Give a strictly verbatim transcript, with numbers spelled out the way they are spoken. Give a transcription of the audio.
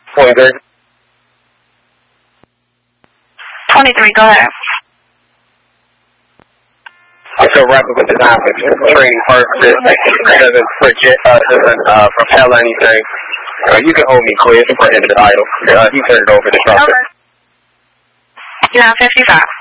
twenty-three. twenty-three, go ahead. So rapid with design for training purposes. It doesn't project, uh, doesn't uh, propel anything. Uh, you can hold me clear for the end of the title. Uh, you turn it over to Trump. Okay. Now fifty-five.